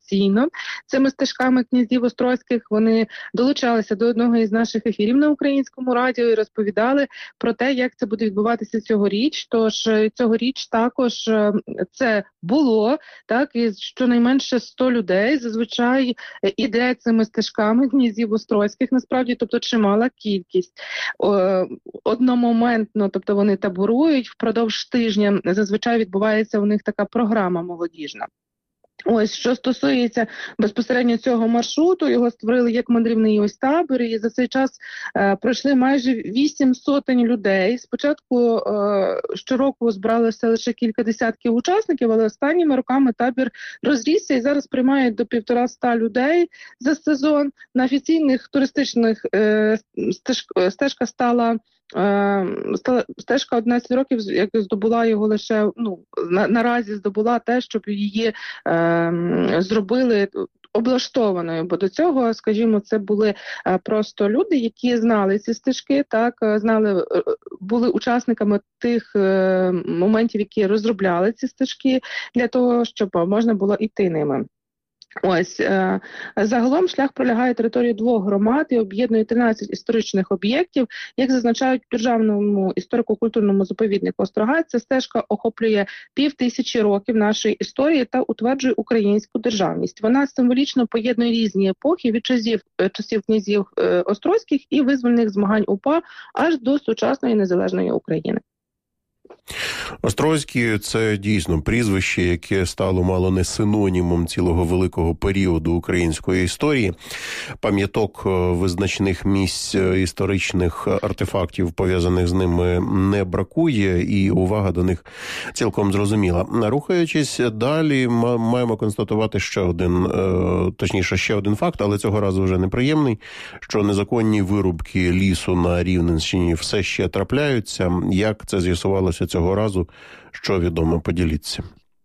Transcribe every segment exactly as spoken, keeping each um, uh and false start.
офіційно цими стежками князів Острозьких. Вони долучалися до одного із наших ефірів на Українському радіо і розповідали про те, як це буде відбуватися цьогоріч. Тож цьогоріч також це було, так, і щонайменше сто людей зазвичай іде цими стежками князів Острозьких, насправді, тобто чимала кількість. Одномоментно, тобто вони таборують, впродовж тижня зазвичай відбувається у них така програма молодіжна. Ось, що стосується безпосередньо цього маршруту, його створили як мандрівний ось табір, і за цей час е, пройшли майже вісім сотень людей. Спочатку е, щороку збиралося лише кілька десятків учасників, але останніми роками табір розрісся і зараз приймають до півтора ста людей за сезон. На офіційних туристичних е, стеж, стежка стала стежка одинадцять років, як здобула його лише, ну, на, наразі здобула те, щоб її е, зробили облаштованою, бо до цього, скажімо, це були е, просто люди, які знали ці стежки, так, знали, були учасниками тих е, моментів, які розробляли ці стежки для того, щоб можна було йти ними. Ось, е, загалом шлях пролягає територію двох громад і об'єднує тринадцять історичних об'єктів. Як зазначають в Державному історико-культурному заповіднику Острога, ця стежка охоплює пів тисячі років нашої історії та утверджує українську державність. Вона символічно поєднує різні епохи від часів, часів князів е, Острозьких і визвольних змагань УПА аж до сучасної незалежної України. Острозькі – це дійсно прізвище, яке стало мало не синонімом цілого великого періоду української історії. Пам'яток визначних місць історичних артефактів, пов'язаних з ними, не бракує, і увага до них цілком зрозуміла. Рухаючись далі, маємо констатувати ще один, точніше, ще один факт, але цього разу вже неприємний, що незаконні вирубки лісу на Рівненщині все ще трапляються. Як це з'ясувалося цього разу, що відомо, поділіться.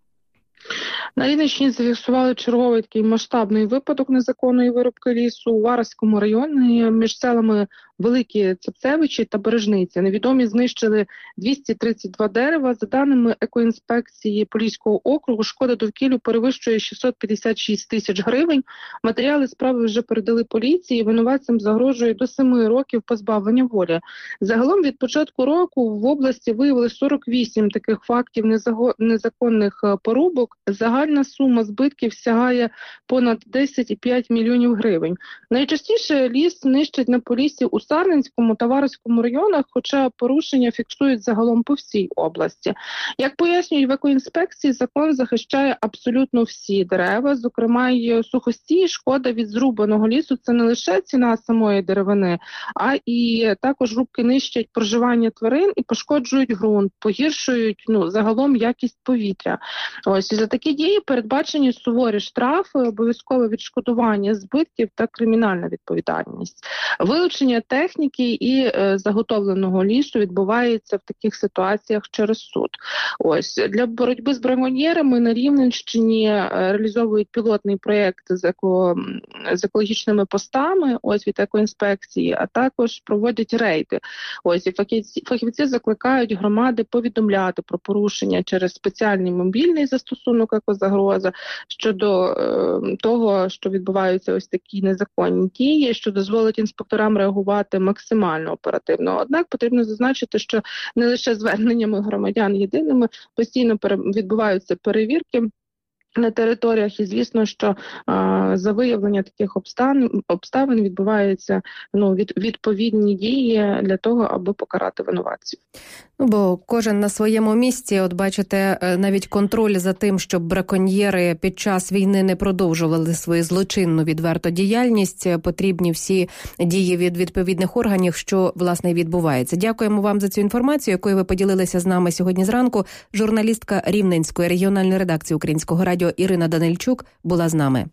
На Рівненщині зафіксували черговий такий масштабний випадок незаконної вирубки лісу у Вараському районі між селами Великі Цепцевичі та Бережниця. Невідомі знищили двісті тридцять два дерева. За даними екоінспекції Поліського округу, шкода довкіллю перевищує шістсот п'ятдесят шість тисяч гривень. Матеріали справи вже передали поліції. Винуватцям загрожує до семи років позбавлення волі. Загалом від початку року в області виявили сорок вісім таких фактів незаконних порубок. Загальна сума збитків сягає понад десять цілих п'ять мільйонів гривень. Найчастіше ліс нищать на Поліссі у Сарненському та Вараському районах, хоча порушення фіксують загалом по всій області. Як пояснюють в екоінспекції, закон захищає абсолютно всі дерева, зокрема й сухостій. Шкода від зрубаного лісу – це не лише ціна самої деревини, а і також рубки нищать проживання тварин і пошкоджують ґрунт, погіршують, ну, загалом якість повітря. Ось, і за такі дії передбачені суворі штрафи, обов'язкове відшкодування збитків та кримінальна відповідальність. Вилучення техніки і е, заготовленого лісу відбувається в таких ситуаціях через суд. Ось, для боротьби з браконьєрами на Рівненщині е, реалізовують пілотний проєкт з, еко, з екологічними постами, ось, від екоінспекції, а також проводять рейди. Ось, і фахівці, фахівці закликають громади повідомляти про порушення через спеціальний мобільний застосунок екозагроза щодо е, того, що відбуваються ось такі незаконні дії, що дозволить інспекторам реагувати максимально оперативно. Однак потрібно зазначити, що не лише зверненнями громадян єдиними постійно пере... відбуваються перевірки на територіях, і звісно, що а, за виявлення таких обставин, обставин відбуваються, ну, від, відповідні дії для того, аби покарати винуватців. Ну, бо кожен на своєму місці, от бачите, навіть контроль за тим, щоб браконьєри під час війни не продовжували свою злочинну відверту діяльність, потрібні всі дії від відповідних органів, що, власне, і відбувається. Дякуємо вам за цю інформацію, якою ви поділилися з нами сьогодні зранку. Журналістка Рівненської регіональної редакції Українського радіо Ірина Данильчук була з нами.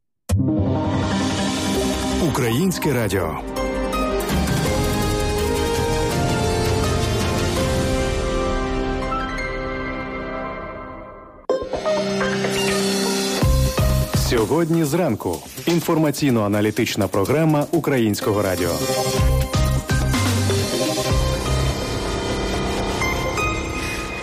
Українське радіо. Сьогодні зранку. Інформаційно-аналітична програма Українського радіо.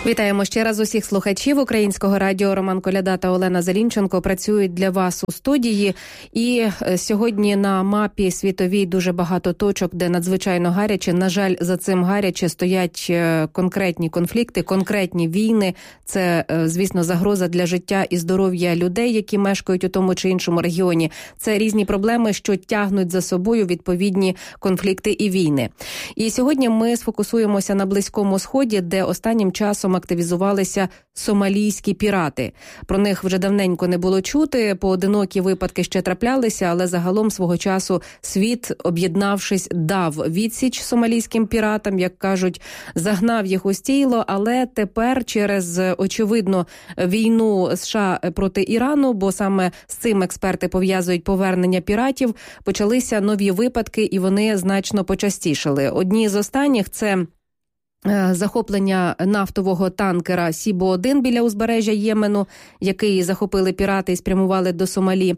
Вітаємо ще раз усіх слухачів Українського радіо. Роман Коляда та Олена Зелінченко працюють для вас у студії. І сьогодні на мапі світовій дуже багато точок, де надзвичайно гаряче. На жаль, за цим гаряче стоять конкретні конфлікти, конкретні війни. Це, звісно, загроза для життя і здоров'я людей, які мешкають у тому чи іншому регіоні. Це різні проблеми, що тягнуть за собою відповідні конфлікти і війни. І сьогодні ми сфокусуємося на Близькому Сході, де останнім часом активізувалися сомалійські пірати. Про них вже давненько не було чути, поодинокі випадки ще траплялися, але загалом свого часу світ, об'єднавшись, дав відсіч сомалійським піратам, як кажуть, загнав їх у стійло, але тепер через, очевидно, війну США проти Ірану, бо саме з цим експерти пов'язують повернення піратів, почалися нові випадки і вони значно почастішали. Одні з останніх – це захоплення нафтового танкера Сібо один біля узбережжя Ємену, який захопили пірати і спрямували до Сомалі.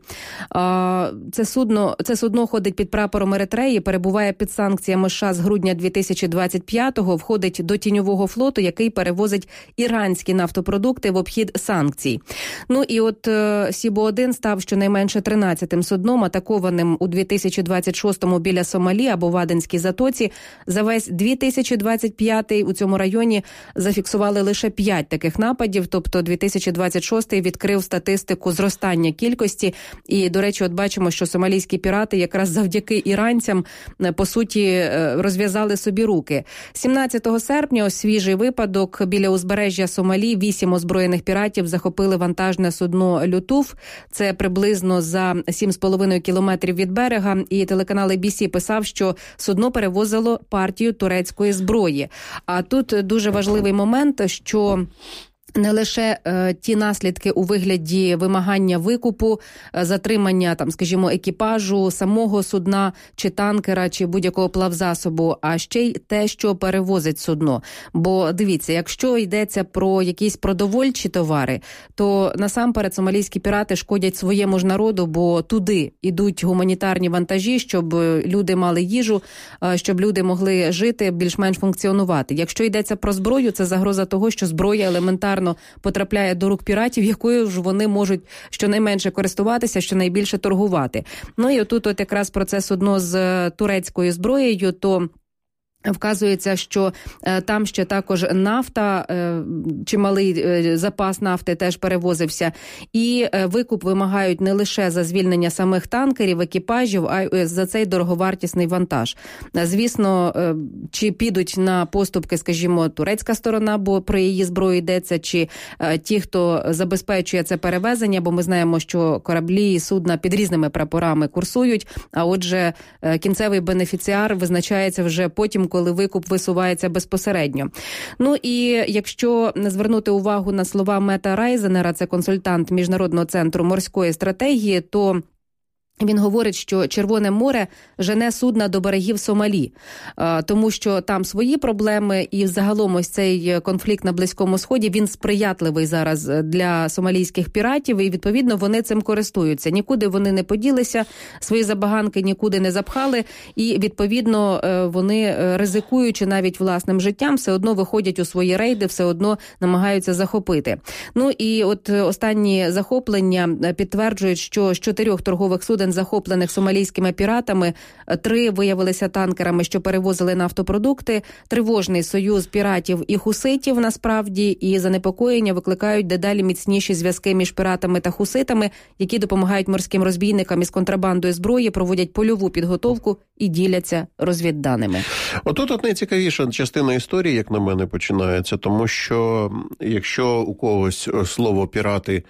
Це судно, це судно ходить під прапором Еритреї, перебуває під санкціями США з грудня дві тисячі двадцять п'ятого, входить до тіньового флоту, який перевозить іранські нафтопродукти в обхід санкцій. Ну і от Сібо один став щонайменше тринадцятим судном, атакованим у дві тисячі двадцять шостому біля Сомалі або в Аденській затоці. За весь дві тисячі двадцять п'ятий у цьому районі зафіксували лише п'ять таких нападів, тобто дві тисячі двадцять шостий відкрив статистику зростання кількості. І, до речі, от бачимо, що сомалійські пірати якраз завдяки іранцям, по суті, розв'язали собі руки. сімнадцятого серпня, ось свіжий випадок, біля узбережжя Сомалі вісім озброєних піратів захопили вантажне судно «Лютуф». Це приблизно за сім з половиною кілометрів від берега. І телеканал ей бі сі писав, що судно перевозило партію турецької зброї. А тут дуже важливий момент, що не лише е, ті наслідки у вигляді вимагання викупу, е, затримання, там, скажімо, екіпажу, самого судна, чи танкера, чи будь-якого плавзасобу, а ще й те, що перевозить судно. Бо, дивіться, якщо йдеться про якісь продовольчі товари, то насамперед сомалійські пірати шкодять своєму ж народу, бо туди йдуть гуманітарні вантажі, щоб люди мали їжу, е, щоб люди могли жити, більш-менш функціонувати. Якщо йдеться про зброю, це загроза того, що зброя елементарно потрапляє до рук піратів, якою ж вони можуть щонайменше користуватися, щонайбільше торгувати. Ну і отут от якраз про це судно з турецькою зброєю, то вказується, що е, там ще також нафта, е, чималий е, запас нафти теж перевозився. І е, викуп вимагають не лише за звільнення самих танкерів, екіпажів, а й за цей дороговартісний вантаж. Е, звісно, е, чи підуть на поступки, скажімо, турецька сторона, бо про її зброю йдеться, чи е, ті, хто забезпечує це перевезення, бо ми знаємо, що кораблі і судна під різними прапорами курсують, а отже, е, кінцевий бенефіціар визначається вже потім, коли викуп висувається безпосередньо. Ну і якщо звернути увагу на слова Мета Райзенера, це консультант Міжнародного центру морської стратегії, то він говорить, що Червоне море жене судна до берегів Сомалі, тому що там свої проблеми, і загалом ось цей конфлікт на Близькому Сході, він сприятливий зараз для сомалійських піратів, і відповідно вони цим користуються. Нікуди вони не поділися, свої забаганки нікуди не запхали, і відповідно вони, ризикуючи навіть власним життям, все одно виходять у свої рейди, все одно намагаються захопити. Ну і от останні захоплення підтверджують, що з чотирьох торгових суден, захоплених сомалійськими піратами, три виявилися танкерами, що перевозили нафтопродукти. Тривожний союз піратів і хуситів насправді, і занепокоєння викликають дедалі міцніші зв'язки між піратами та хуситами, які допомагають морським розбійникам із контрабандою зброї, проводять польову підготовку і діляться розвідданими. Отут от найцікавіша частина історії, як на мене, починається, тому що якщо у когось слово «пірати»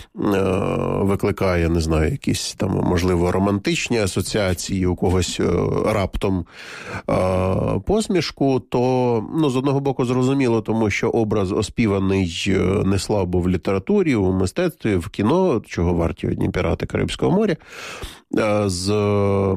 викликає, не знаю, якісь там, можливо, романтичні асоціації, у когось раптом посмішку, то, ну, з одного боку зрозуміло, тому що образ оспіваний не слабо в літературі, у мистецтві, в кіно, чого варті одні пірати Карибського моря, з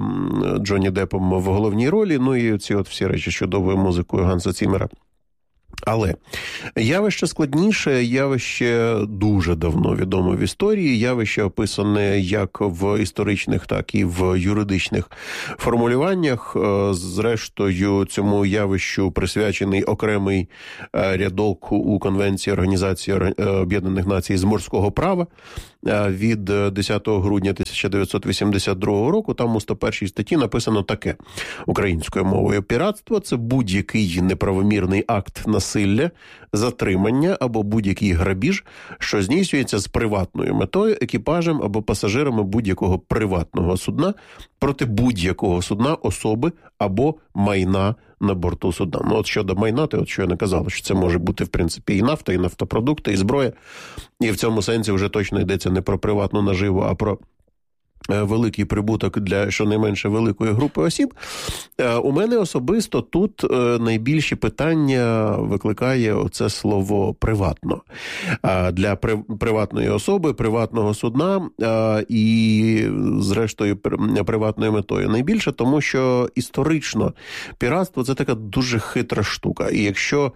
Джонні Деппом в головній ролі, ну і ці от всі речі з чудовою музикою Ганса Ціммера. Але явище складніше, явище дуже давно відоме в історії, явище описане як в історичних, так і в юридичних формулюваннях. Зрештою, цьому явищу присвячений окремий рядок у Конвенції Організації Об'єднаних Націй з морського права від десятого грудня тисяча дев'ятсот вісімдесят другого року. Там у сто першій статті написано таке українською мовою: піратство – це будь-який неправомірний акт насилля, затримання або будь-який грабіж, що здійснюється з приватною метою, екіпажем або пасажирами будь-якого приватного судна проти будь-якого судна, особи або майна на борту судна. Ну, от щодо майна, то от що я не казала, що це може бути, в принципі, і нафта, і нафтопродукти, і зброя. І в цьому сенсі вже точно йдеться не про приватну наживу, а про великий прибуток для щонайменше великої групи осіб. У мене особисто тут найбільші питання викликає оце слово «приватно». Для приватної особи, приватного судна і, зрештою, приватною метою. Найбільше тому, що історично піратство – це така дуже хитра штука. І якщо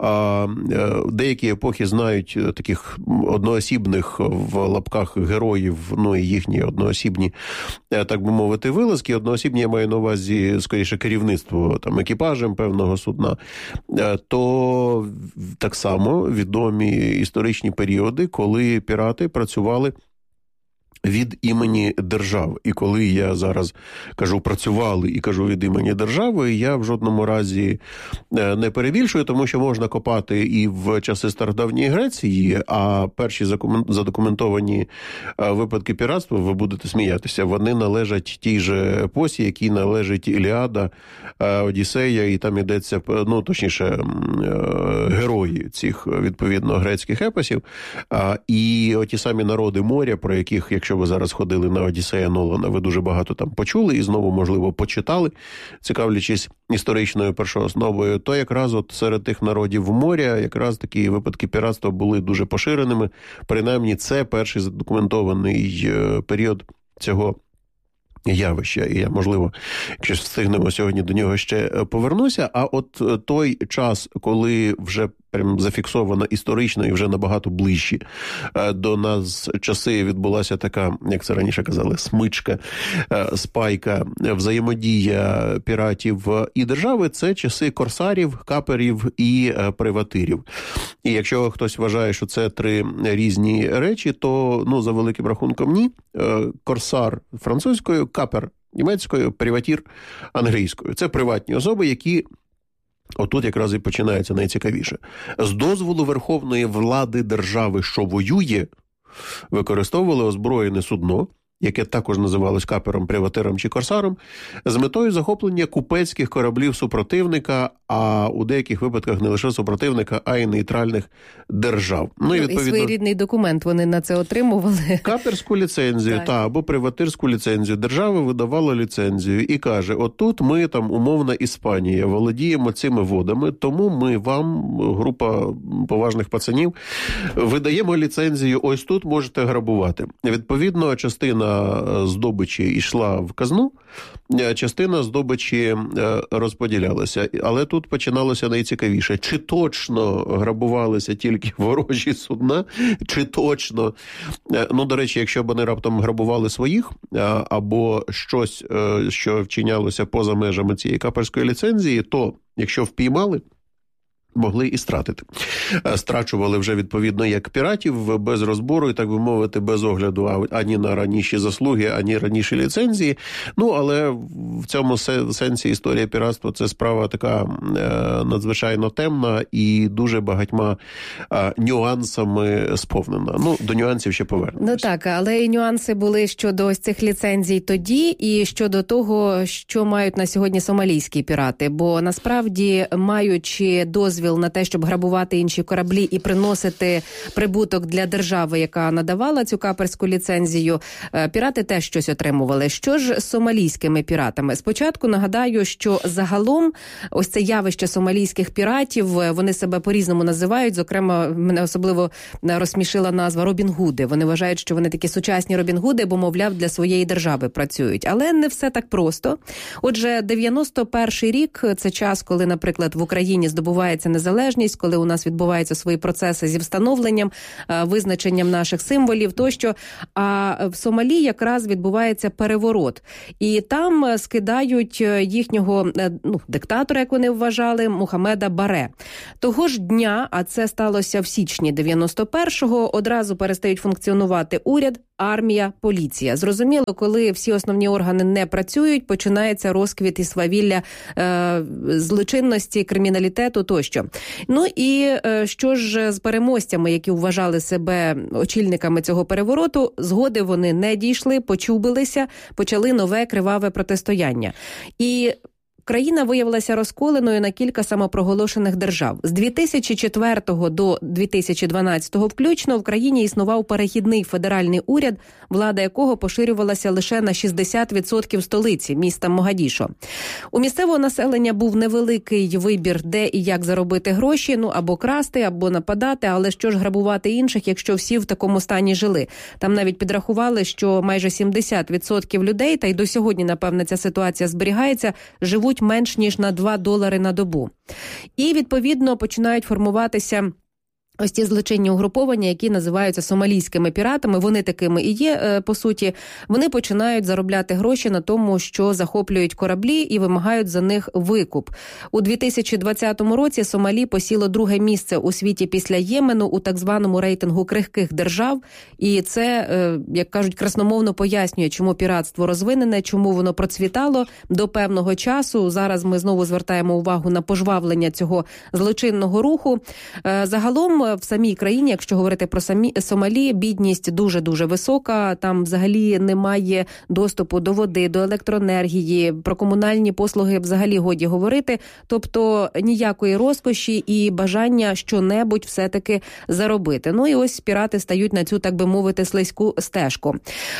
деякі епохи знають таких одноосібних в лапках героїв, ну і їхні одноосібні, так би мовити, вилазки, одноосібні, я маю на увазі, скоріше, керівництво там екіпажем певного судна, то так само відомі історичні періоди, коли пірати працювали від імені держав. І коли я зараз кажу «працювали» і кажу «від імені держави», я в жодному разі не перебільшую, тому що можна копати і в часи стародавньої Греції, а перші задокументовані випадки піратства, ви будете сміятися, вони належать тій же епосі, якій належить Іліада, Одіссея, і там йдеться, ну, точніше, герої цих, відповідно, грецьких епосів, і оті самі народи моря, про яких, якщо ви зараз ходили на Одіссея Нолана, ви дуже багато там почули і знову, можливо, почитали, цікавлячись історичною першоосновою, то якраз от серед тих народів моря якраз такі випадки піратства були дуже поширеними. Принаймні, це перший задокументований період цього явища. І я, можливо, якщо встигнемо сьогодні до нього ще повернуся. А от той час, коли вже прям зафіксовано історично і вже набагато ближчі до нас часи відбулася така, як це раніше казали, смичка, спайка, взаємодія піратів і держави, це часи корсарів, каперів і приватирів. І якщо хтось вважає, що це три різні речі, то, ну, за великим рахунком ні. Корсар французькою, капер німецькою, приватір англійською. Це приватні особи, які отут якраз і починається найцікавіше. З дозволу верховної влади держави, що воює, використовували озброєне судно, яке також називалось капером, приватиром чи корсаром, з метою захоплення купецьких кораблів супротивника, а у деяких випадках не лише супротивника, а й нейтральних держав. Ну, і, відповідно, і своєрідний документ вони на це отримували. Каперську ліцензію, та, або приватирську ліцензію. Держава видавала ліцензію і каже, отут ми, там, умовна Іспанія, володіємо цими водами, тому ми вам, група поважних пацанів, видаємо ліцензію, ось тут можете грабувати. Відповідно, частина здобичі йшла в казну, частина здобичі розподілялася. Але тут починалося найцікавіше. Чи точно грабувалися тільки ворожі судна, чи точно, ну, до речі, якщо б вони раптом грабували своїх, або щось, що вчинялося поза межами цієї каперської ліцензії, то, якщо впіймали, могли і стратити. Страчували вже, відповідно, як піратів, без розбору і, так би мовити, без огляду ані на раніші заслуги, ані раніші ліцензії. Ну, але в цьому сенсі історія піратства – це справа така надзвичайно темна і дуже багатьма нюансами сповнена. Ну, до нюансів ще повернемося. Ну так, але і нюанси були щодо ось цих ліцензій тоді і щодо того, що мають на сьогодні сомалійські пірати. Бо, насправді, маючи дозвіл на те, щоб грабувати інші кораблі і приносити прибуток для держави, яка надавала цю каперську ліцензію, пірати теж щось отримували. Що ж з сомалійськими піратами? Спочатку нагадаю, що загалом ось це явище сомалійських піратів, вони себе по-різному називають. Зокрема, мене особливо розсмішила назва Робін-Гуди. Вони вважають, що вони такі сучасні Робін-Гуди, бо, мовляв, для своєї держави працюють. Але не все так просто. Отже, дев'яносто перший рік – це час, коли, наприклад, в Україні здобувається відбувається незалежність, коли у нас відбуваються свої процеси зі встановленням, визначенням наших символів тощо. А в Сомалі якраз відбувається переворот. І там скидають їхнього ну, диктатора, як вони вважали, Мухаммеда Баре. Того ж дня, а це сталося в січні дев'яносто першого, одразу перестають функціонувати уряд, армія, поліція. Зрозуміло, коли всі основні органи не працюють, починається розквіт і свавілля е, злочинності, криміналітету тощо. Ну і е, що ж з переможцями, які вважали себе очільниками цього перевороту, згоди вони не дійшли, почубилися, почали нове криваве протистояння. І країна виявилася розколеною на кілька самопроголошених держав. З дві тисячі четвертого до дві тисячі дванадцятого включно в країні існував перехідний федеральний уряд, влада якого поширювалася лише на шістдесят відсотків столиці, міста Могадішо. У місцевого населення був невеликий вибір, де і як заробити гроші, ну або красти, або нападати, але що ж грабувати інших, якщо всі в такому стані жили. Там навіть підрахували, що майже сімдесят відсотків людей, та й до сьогодні, напевне, ця ситуація зберігається, живуть менш ніж на два долари на добу. І, відповідно, починають формуватися ось ці злочинні угруповання, які називаються сомалійськими піратами, вони такими і є, по суті. Вони починають заробляти гроші на тому, що захоплюють кораблі і вимагають за них викуп. У дві тисячі двадцятому році Сомалі посіло друге місце у світі після Ємену у так званому рейтингу крихких держав. І це, як кажуть, красномовно пояснює, чому піратство розвинене, чому воно процвітало до певного часу. Зараз ми знову звертаємо увагу на пожвавлення цього злочинного руху. Загалом в самій країні, якщо говорити про самі Сомалі, бідність дуже-дуже висока, там взагалі немає доступу до води, до електроенергії, про комунальні послуги взагалі годі говорити, тобто ніякої розкоші і бажання що-небудь все-таки заробити. Ну і ось пірати стають на цю, так би мовити, слизьку стежку.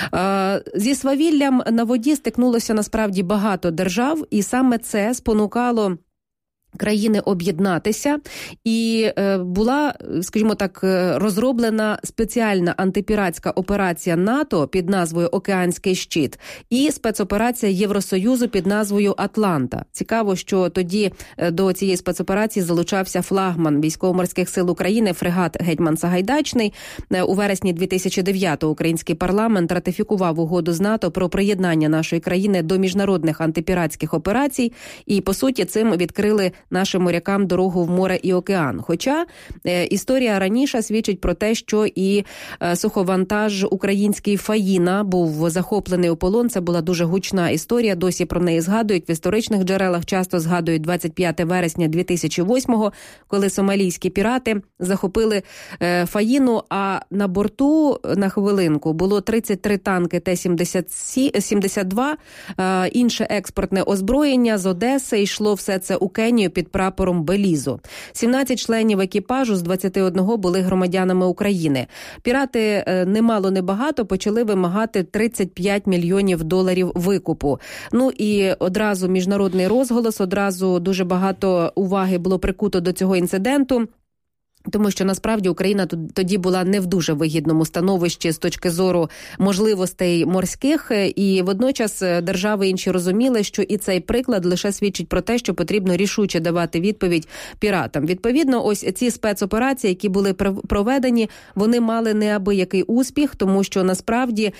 Зі свавіллям на воді стикнулося насправді багато держав, і саме це спонукало країни об'єднатися, і е, була, скажімо так, розроблена спеціальна антипіратська операція НАТО під назвою «Океанський щит» і спецоперація Євросоюзу під назвою «Атланта». Цікаво, що тоді до цієї спецоперації залучався флагман Військово-морських сил України фрегат «Гетьман Сагайдачний». У вересні дві тисячі дев'ятого український парламент ратифікував угоду з НАТО про приєднання нашої країни до міжнародних антипіратських операцій, і, по суті, цим відкрили нашим морякам дорогу в море і океан. Хоча е, історія раніше свідчить про те, що і е, суховантаж український «Фаїна» був захоплений у полон. Це була дуже гучна історія, досі про неї згадують в історичних джерелах, часто згадують двадцять п'яте вересня дві тисячі восьмого, коли сомалійські пірати захопили е, «Фаїну», а на борту, на хвилинку, було тридцять три танки Т сімдесят два, е, інше експортне озброєння з Одеси, йшло все це у Кенію під прапором Белізу. сімнадцять членів екіпажу з двадцяти одного були громадянами України. Пірати немало небагато почали вимагати тридцять п'ять мільйонів доларів викупу. Ну і одразу міжнародний розголос, одразу дуже багато уваги було прикуто до цього інциденту. Тому що, насправді, Україна тоді була не в дуже вигідному становищі з точки зору можливостей морських, і водночас держави інші розуміли, що і цей приклад лише свідчить про те, що потрібно рішуче давати відповідь піратам. Відповідно, ось ці спецоперації, які були проведені, вони мали неабиякий успіх, тому що, насправді,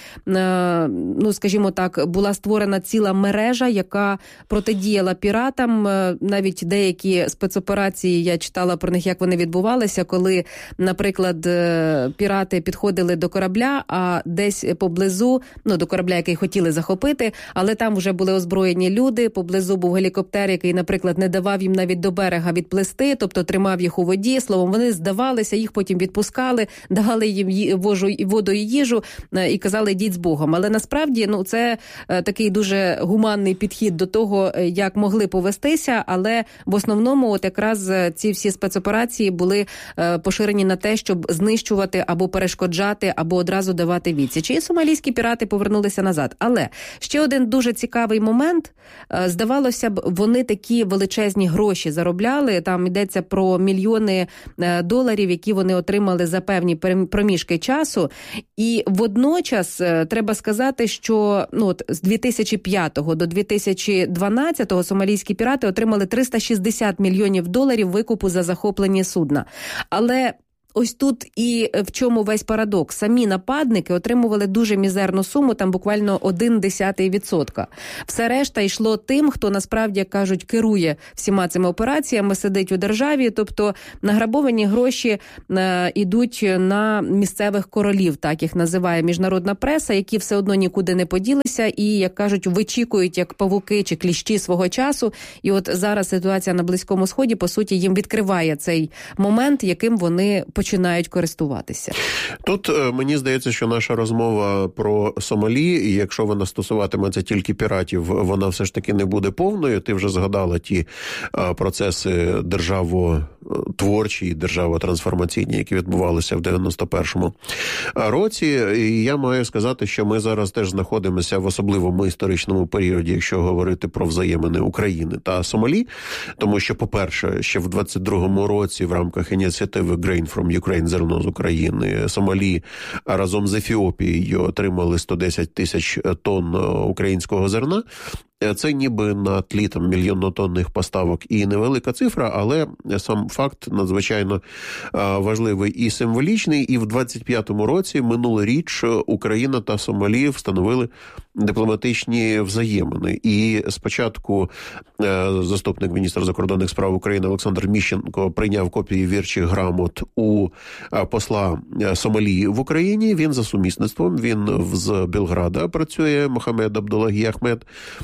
ну, скажімо так, була створена ціла мережа, яка протидіяла піратам. Навіть деякі спецоперації, я читала про них, як вони відбувалися, коли, наприклад, пірати підходили до корабля, а десь поблизу, ну, до корабля, який хотіли захопити, але там вже були озброєні люди, поблизу був гелікоптер, який, наприклад, не давав їм навіть до берега відплисти, тобто тримав їх у воді, словом, вони здавалися, їх потім відпускали, давали їм воду і їжу і казали, йдіть з Богом. Але насправді, ну, це такий дуже гуманний підхід до того, як могли повестися, але в основному от якраз ці всі спецоперації були поширені на те, щоб знищувати або перешкоджати, або одразу давати відсіч. І сомалійські пірати повернулися назад. Але ще один дуже цікавий момент. Здавалося б, вони такі величезні гроші заробляли. Там йдеться про мільйони доларів, які вони отримали за певні проміжки часу. І водночас треба сказати, що ну, от, з дві тисячі п'ятого до дві тисячі дванадцятого сомалійські пірати отримали триста шістдесят мільйонів доларів викупу за захоплені судна. Але ось тут і в чому весь парадокс. Самі нападники отримували дуже мізерну суму, там буквально один десятий відсотка. Все решта йшло тим, хто насправді, як кажуть, керує всіма цими операціями, сидить у державі, тобто награбовані гроші е, йдуть на місцевих королів, так їх називає міжнародна преса, які все одно нікуди не поділися і, як кажуть, вичікують як павуки чи кліщі свого часу. І от зараз ситуація на Близькому Сході, по суті, їм відкриває цей момент, яким вони починають користуватися. Тут мені здається, що наша розмова про Сомалі, і якщо вона стосуватиметься тільки піратів, вона все ж таки не буде повною. Ти вже згадала ті процеси державотворчі, державотрансформаційні, які відбувалися в дев'яносто першому році. І я маю сказати, що ми зараз теж знаходимося в особливому історичному періоді, якщо говорити про взаємини України та Сомалі. Тому що, по-перше, ще в двадцять другому році в рамках ініціативи Grain from Ukraine, зерно з України, Сомалі разом з Ефіопією отримали сто десять тисяч тонн українського зерна. Це ніби на тлі там мільйоннотонних поставок і невелика цифра, але сам факт надзвичайно важливий і символічний. І в двадцять п'ятому році минулоріч Україна та Сомалі встановили дипломатичні взаємини. І спочатку заступник міністра закордонних справ України Олександр Міщенко прийняв копії вірчих грамот у посла Сомалі в Україні. Він за сумісництвом, він з Белграда працює, Мохамед Абдуллагі Ахмед.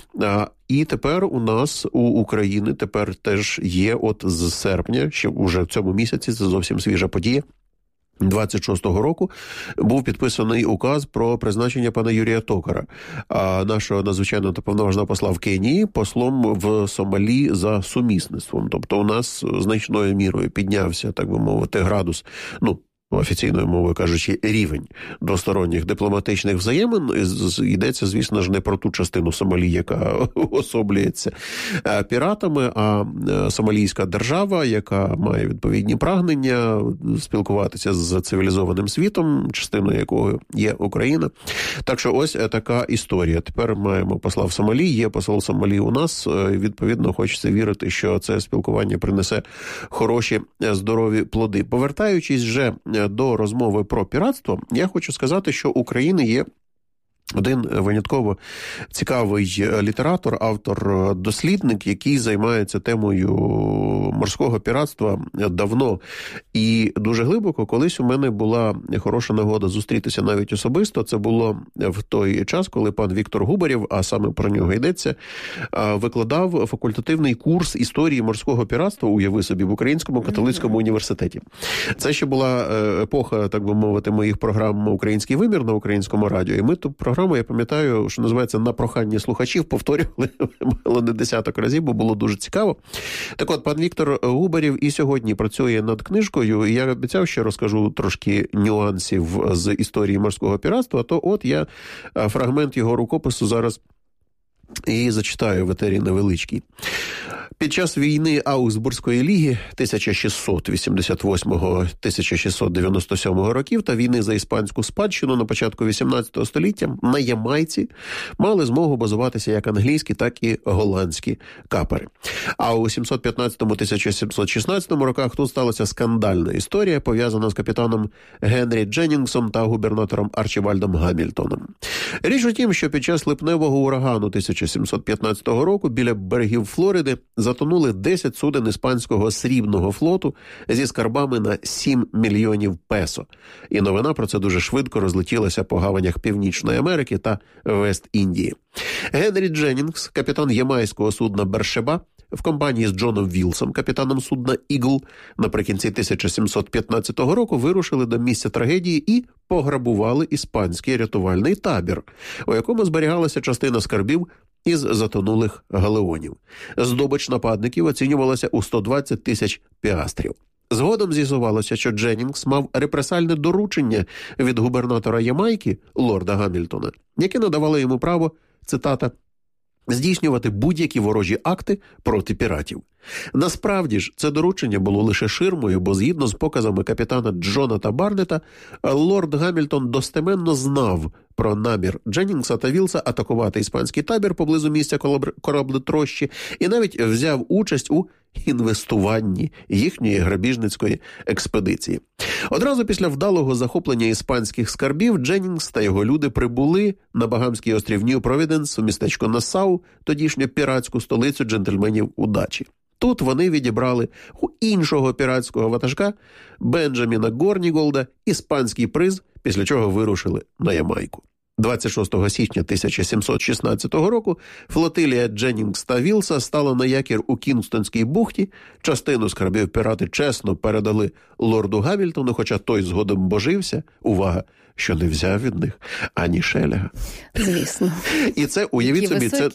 І тепер у нас, у України, тепер теж є от з серпня, ще вже в цьому місяці, це зовсім свіжа подія, двадцять шостого року був підписаний указ про призначення пана Юрія Токара, нашого надзвичайного та повноважного посла в Кенії, послом в Сомалі за сумісництвом. Тобто у нас значною мірою піднявся, так би мовити, градус, ну, офіційною мовою кажучи, рівень двосторонніх дипломатичних взаємин. Йдеться, звісно ж, не про ту частину Сомалі, яка особлюється піратами, а сомалійська держава, яка має відповідні прагнення спілкуватися з цивілізованим світом, частиною якого є Україна. Так що ось така історія. Тепер маємо посла в Сомалі, є посол Сомалі у нас. Відповідно, хочеться вірити, що це спілкування принесе хороші, здорові плоди. Повертаючись вже до розмови про піратство, я хочу сказати, що у України є один винятково цікавий літератор, автор, дослідник, який займається темою морського піратства давно і дуже глибоко. Колись у мене була хороша нагода зустрітися навіть особисто. Це було в той час, коли пан Віктор Губарєв, а саме про нього йдеться, викладав факультативний курс історії морського піратства, уяви собі, в Українському католицькому університеті. Це ще була епоха, так би мовити, моїх програм «Український вимір» на Українському радіо. І ми ту програму, я пам'ятаю, що називається «На прохання слухачів», повторювали мало не десяток разів, бо було дуже цікаво. Так от, пан Віктор Губарєв і сьогодні працює над книжкою, і я обіцяв, що розкажу трошки нюансів з історії морського піратства, то от я фрагмент його рукопису зараз і зачитаю в етері невеличкий. Під час війни Аусбурзької ліги тисяча шістсот вісімдесят восьмого - тисяча шістсот дев'яносто сьомого років та війни за іспанську спадщину на початку вісімнадцятого століття на Ямайці мали змогу базуватися як англійські, так і голландські капери. А у сімсот п'ятнадцятому - тисяча сімсот шістнадцятому роках тут сталася скандальна історія, пов'язана з капітаном Генрі Дженнінгсом та губернатором Арчібальдом Гамільтоном. Річ у тім, що під час липневого урагану тисяча сімсот п'ятнадцятого року біля берегів Флориди затонули десять суден іспанського срібного флоту зі скарбами на сім мільйонів песо. І новина про це дуже швидко розлетілася по гаванях Північної Америки та Вест-Індії. Генрі Дженнінгс, капітан ямайського судна «Бершеба», в компанії з Джоном Вілсом, капітаном судна «Ігл», наприкінці тисяча сімсот п'ятнадцятого року вирушили до місця трагедії і пограбували іспанський рятувальний табір, у якому зберігалася частина скарбів із затонулих галеонів. Здобич нападників оцінювалася у сто двадцять тисяч піастрів. Згодом з'ясувалося, що Дженнінгс мав репресальне доручення від губернатора Ямайки, лорда Гамільтона, яке надавало йому право, цитата, здійснювати будь-які ворожі акти проти піратів. Насправді ж, це доручення було лише ширмою, бо згідно з показами капітана Джоната Барнета, лорд Гамільтон достеменно знав про намір Дженнінгса та Вілса атакувати іспанський табір поблизу місця кораблетрощі і навіть взяв участь у інвестуванні їхньої грабіжницької експедиції. Одразу після вдалого захоплення іспанських скарбів Дженнінгс та його люди прибули на Багамський острів Нью-Провіденс у містечко Нассау, тодішню піратську столицю джентльменів удачі. Тут вони відібрали у іншого піратського ватажка Бенджаміна Горніголда іспанський приз, після чого вирушили на Ямайку. двадцять шостого січня тисяча сімсот шістнадцятого року флотилія Дженнінгс та Вілса стала на якір у Кінгстонській бухті. Частину скарбів пірати чесно передали лорду Гамільтону, хоча той згодом божився, увага, що не взяв від них ані шеляга. Звісно. І це, уявіть собі, це,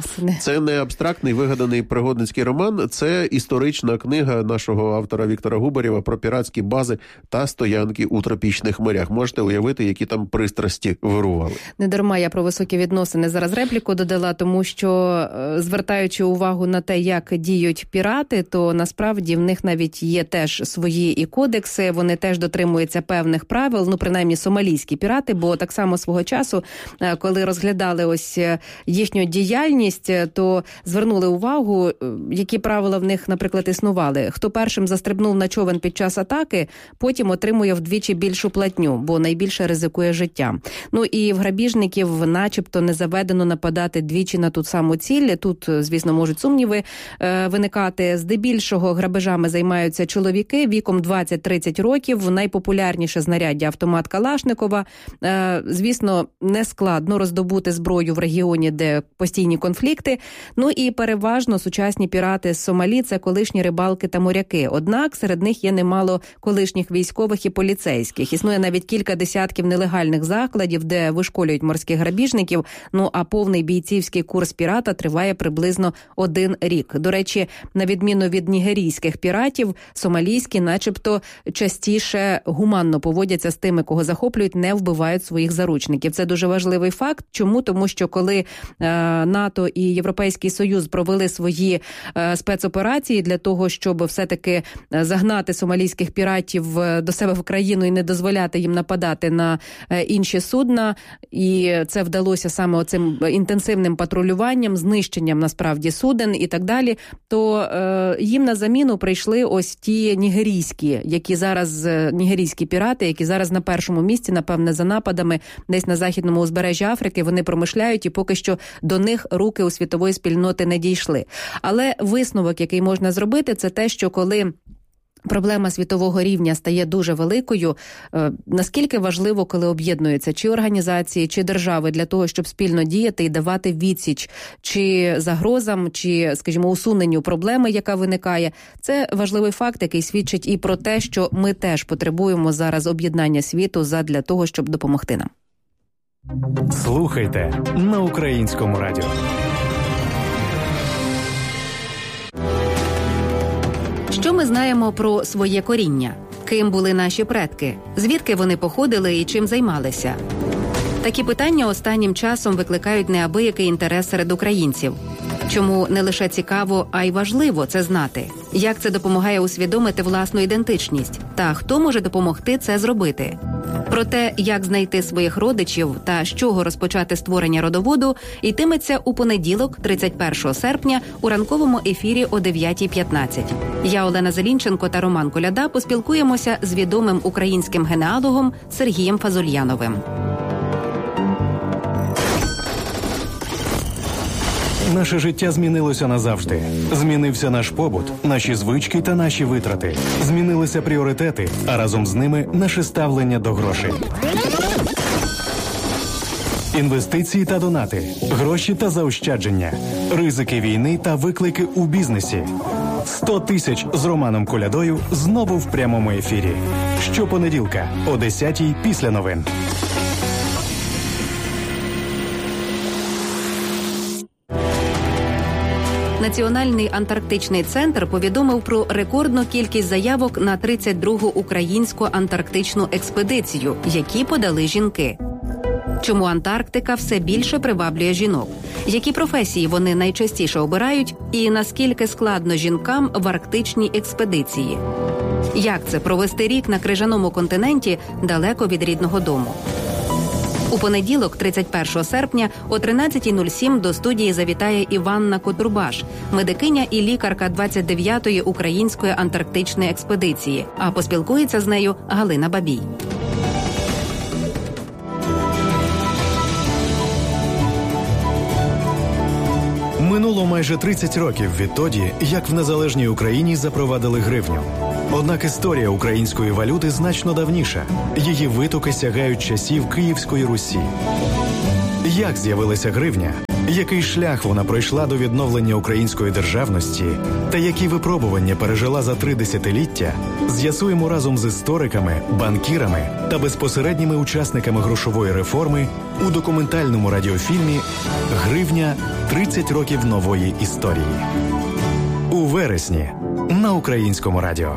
це не абстрактний вигаданий пригодницький роман, це історична книга нашого автора Віктора Губарєва про піратські бази та стоянки у тропічних морях. Можете уявити, які там пристрасті вирували. Не дарма я про високі відносини зараз репліку додала, тому що, звертаючи увагу на те, як діють пірати, то насправді в них навіть є теж свої і кодекси, вони теж дотримуються певних правил, ну, принаймні, сомалійські пірати, бо так само свого часу, коли розглядали ось їхню діяльність, то звернули увагу, які правила в них, наприклад, існували. Хто першим застрибнув на човен під час атаки, потім отримує вдвічі більшу платню, бо найбільше ризикує життя. Ну і в грабіжників начебто не заведено нападати двічі на ту саму ціль. Тут, звісно, можуть сумніви е, виникати. Здебільшого грабежами займаються чоловіки віком двадцять-тридцять років. Найпопулярніше знаряддя автомат Калашникова. Е, звісно, не складно роздобути зброю в регіоні, де постійні конфлікти. Ну і переважно сучасні пірати з Сомалі – це колишні рибалки та моряки. Однак серед них є немало колишніх військових і поліцейських. Існує навіть кілька десятків нелегальних закладів, де вишколюють морських грабіжників, ну а повний бійцівський курс пірата триває приблизно один рік. До речі, на відміну від нігерійських піратів, сомалійські начебто частіше гуманно поводяться з тими, кого захоплюють, не вбивають своїх заручників. Це дуже важливий факт. Чому? Тому що коли е, НАТО і Європейський Союз провели свої е, спецоперації для того, щоб все-таки загнати сомалійських піратів до себе в країну і не дозволяти їм нападати на е, інші судна, і це вдалося саме оцим інтенсивним патрулюванням, знищенням насправді суден і так далі, то е, їм на заміну прийшли ось ті нігерійські, які зараз, нігерійські пірати, які зараз на першому місці, напевне, за нападами десь на західному узбережжі Африки, вони промишляють, і поки що до них руки у світової спільноти не дійшли. Але висновок, який можна зробити, це те, що коли проблема світового рівня стає дуже великою, наскільки важливо, коли об'єднуються чи організації, чи держави для того, щоб спільно діяти і давати відсіч чи загрозам, чи, скажімо, усуненню проблеми, яка виникає. Це важливий факт, який свідчить і про те, що ми теж потребуємо зараз об'єднання світу задля того, щоб допомогти нам. Слухайте на Українському радіо. Що ми знаємо про своє коріння? Ким були наші предки? Звідки вони походили і чим займалися? Такі питання останнім часом викликають неабиякий інтерес серед українців. Чому не лише цікаво, а й важливо це знати? Як це допомагає усвідомити власну ідентичність? Та хто може допомогти це зробити? Про те, як знайти своїх родичів та з чого розпочати створення родоводу, йтиметься у понеділок, тридцять першого серпня, у ранковому ефірі о дев'ятій п'ятнадцять. Я, Олена Зелінченко та Роман Коляда поспілкуємося з відомим українським генеалогом Сергієм Фазульяновим. Наше життя змінилося назавжди. Змінився наш побут, наші звички та наші витрати. Змінилися пріоритети, а разом з ними наше ставлення до грошей. Інвестиції та донати, гроші та заощадження, ризики війни та виклики у бізнесі. сто тисяч з Романом Колядою знову в прямому ефірі. Щопонеділка о десятій після новин. Національний антарктичний центр повідомив про рекордну кількість заявок на тридцять другу українську антарктичну експедицію, які подали жінки. Чому Антарктика все більше приваблює жінок? Які професії вони найчастіше обирають? І наскільки складно жінкам в арктичній експедиції? Як це провести рік на крижаному континенті далеко від рідного дому? У понеділок, тридцять першого серпня, о тринадцята нуль сім до студії завітає Іванна Котурбаш, медикиня і лікарка двадцять дев'ятої української антарктичної експедиції, а поспілкується з нею Галина Бабій. Минуло майже тридцять років відтоді, як в незалежній Україні запровадили гривню. Однак історія української валюти значно давніша. Її витоки сягають часів Київської Русі. Як з'явилася гривня? Який шлях вона пройшла до відновлення української державності? Та які випробування пережила за три десятиліття? З'ясуємо разом з істориками, банкірами та безпосередніми учасниками грошової реформи у документальному радіофільмі «Гривня. тридцять років нової історії». У вересні на Українському радіо.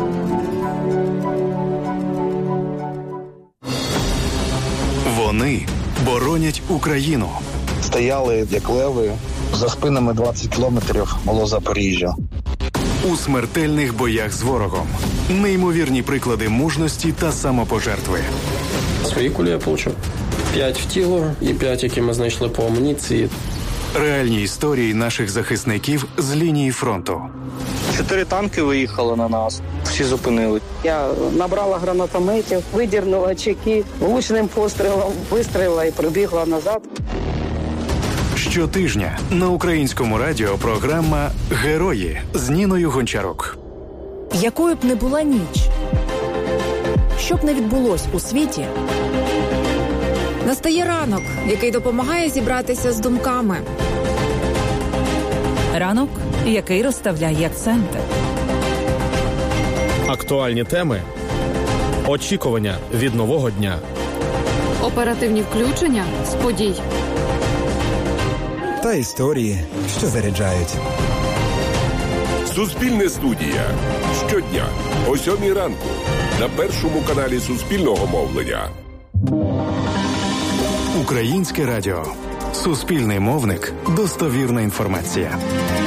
Вони боронять Україну. Стояли, як леви, за спинами двадцять кілометрів було Запоріжжя. У смертельних боях з ворогом. Неймовірні приклади мужності та самопожертви. Свої кулі я отримав. П'ять в тіло і п'ять, які ми знайшли по амуніції. Реальні історії наших захисників з лінії фронту. Чотири танки виїхали на нас, всі зупинили. Я набрала гранатометів, видірнула чеки, влучним пострілом вистрілила і прибігла назад. Щотижня на Українському радіо програма «Герої» з Ніною Гончарук. Якою б не була ніч, що б не відбулось у світі, настає ранок, який допомагає зібратися з думками. Ранок, який розставляє акценти. Актуальні теми, очікування від нового дня. Оперативні включення з подій. Та історії, що заряджають. Суспільне студія. Щодня о сьомій ранку на першому каналі Суспільного мовлення. Українське радіо. Суспільний мовник. Достовірна інформація.